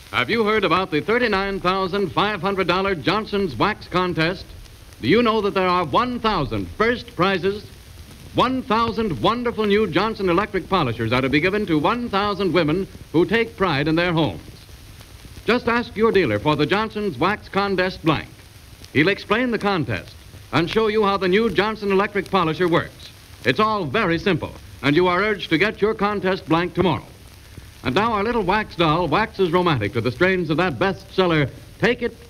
Have you heard about the $39,500 Johnson's Wax Contest? Do you know that there are 1,000 first prizes? 1,000 wonderful new Johnson electric polishers are to be given to 1,000 women who take pride in their homes. Just ask your dealer for the Johnson's Wax Contest blank. He'll explain the contest and show you how the new Johnson electric polisher works. It's all very simple, and you are urged to get your contest blank tomorrow. And now our little wax doll waxes romantic to the strains of that bestseller, Take It